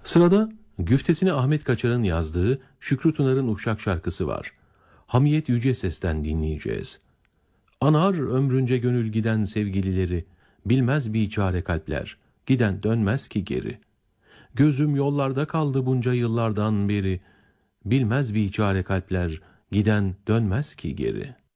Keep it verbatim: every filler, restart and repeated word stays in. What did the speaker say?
Sırada güftesini Ahmet Kaçar'ın yazdığı Şükrü Tunar'ın Uşak şarkısı var. Hamiyet Yüce Ses'ten dinleyeceğiz. Anar ömrünce gönül giden sevgilileri, bilmez biçare kalpler, giden dönmez ki geri. Gözüm yollarda kaldı bunca yıllardan beri, bilmez biçare kalpler, giden dönmez ki geri.